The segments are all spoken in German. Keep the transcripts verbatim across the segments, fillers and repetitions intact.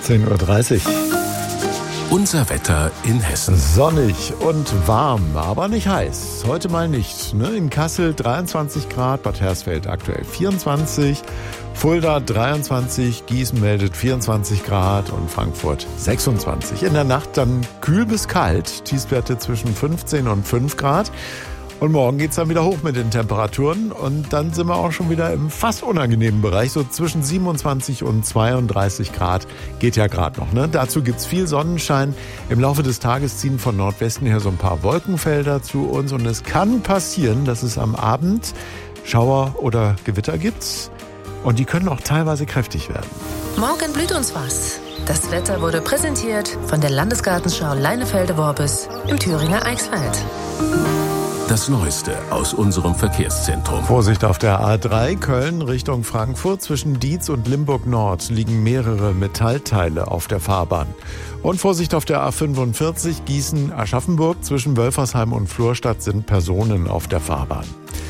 zehn Uhr dreißig. Unser Wetter in Hessen. Sonnig und warm, aber nicht heiß. Heute mal nicht. Ne? In Kassel dreiundzwanzig Grad, Bad Hersfeld aktuell vierundzwanzig, Fulda dreiundzwanzig, Gießen meldet vierundzwanzig Grad und Frankfurt sechsundzwanzig. In der Nacht dann kühl bis kalt, Tiefstwerte zwischen fünfzehn und fünf Grad. Und morgen geht's dann wieder hoch mit den Temperaturen und dann sind wir auch schon wieder im fast unangenehmen Bereich, so zwischen siebenundzwanzig und zweiunddreißig Grad geht ja gerade noch. Ne? Dazu gibt's viel Sonnenschein. Im Laufe des Tages ziehen von Nordwesten her so ein paar Wolkenfelder zu uns und es kann passieren, dass es am Abend Schauer oder Gewitter gibt und die können auch teilweise kräftig werden. Morgen blüht uns was. Das Wetter wurde präsentiert von der Landesgartenschau Leinefelde-Worbis im Thüringer Eichsfeld. Das Neueste aus unserem Verkehrszentrum. Vorsicht auf der A drei Köln Richtung Frankfurt. Zwischen Dietz und Limburg Nord liegen mehrere Metallteile auf der Fahrbahn. Und Vorsicht auf der A fünfundvierzig Gießen-Aschaffenburg. Zwischen Wölfersheim und Florstadt sind Personen auf der Fahrbahn.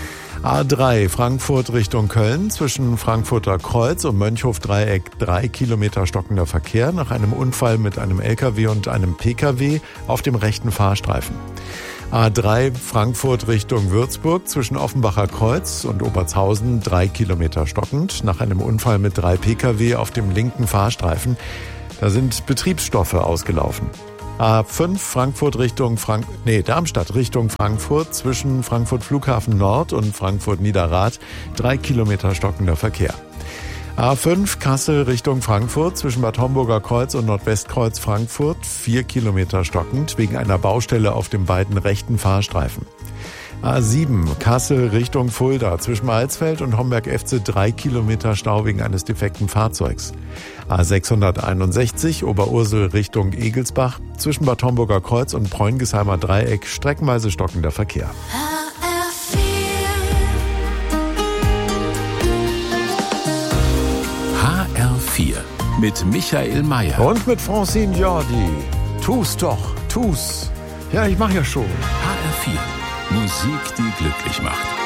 A drei Frankfurt Richtung Köln. Zwischen Frankfurter Kreuz und Mönchhof-Dreieck drei Kilometer stockender Verkehr nach einem Unfall mit einem L K W und einem P K W auf dem rechten Fahrstreifen. A drei Frankfurt Richtung Würzburg zwischen Offenbacher Kreuz und Obertshausen drei Kilometer stockend nach einem Unfall mit drei P K W auf dem linken Fahrstreifen. Da sind Betriebsstoffe ausgelaufen. A fünf Frankfurt Richtung Frank nee, Darmstadt Richtung Frankfurt zwischen Frankfurt Flughafen Nord und Frankfurt Niederrad drei Kilometer stockender Verkehr. A fünf Kassel Richtung Frankfurt zwischen Bad Homburger Kreuz und Nordwestkreuz Frankfurt vier Kilometer stockend wegen einer Baustelle auf den beiden rechten Fahrstreifen. A sieben Kassel Richtung Fulda zwischen Alsfeld und Homberg-F C drei Kilometer Stau wegen eines defekten Fahrzeugs. A sechshunderteinundsechzig Oberursel Richtung Egelsbach zwischen Bad Homburger Kreuz und Preungesheimer Dreieck streckenweise stockender Verkehr. H R vier mit Michael Mayer. Und mit Francine Jordi. Tu's doch, tu's. Ja, ich mach ja schon. H R vier. Musik, die glücklich macht.